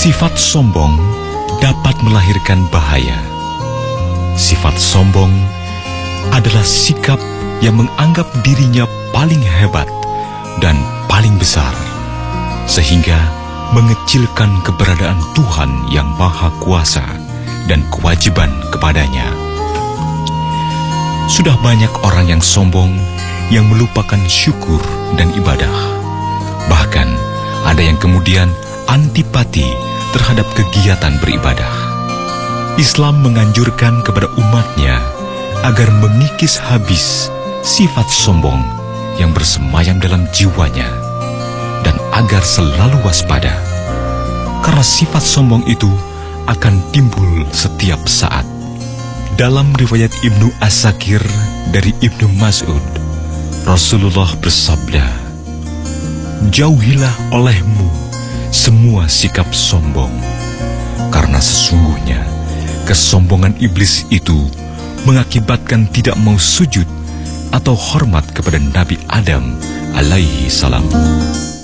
Sifat sombong dapat melahirkan bahaya. Sifat sombong adalah sikap yang menganggap dirinya paling hebat dan paling besar, sehingga mengecilkan keberadaan Tuhan yang Maha Kuasa dan kewajiban kepadanya. Sudah banyak orang yang sombong yang melupakan syukur dan ibadah. Bahkan ada yang kemudian antipati terhadap kegiatan beribadah. Islam menganjurkan kepada umatnya agar mengikis habis sifat sombong yang bersemayam dalam jiwanya dan agar selalu waspada, karena sifat sombong itu akan timbul setiap saat. Dalam riwayat Ibnu As-Sakir dari Ibnu Mas'ud, Rasulullah bersabda, "Jauhilah olehmu semua sikap sombong, karena sesungguhnya kesombongan iblis itu mengakibatkan tidak mau sujud atau hormat kepada Nabi Adam alaihi salam."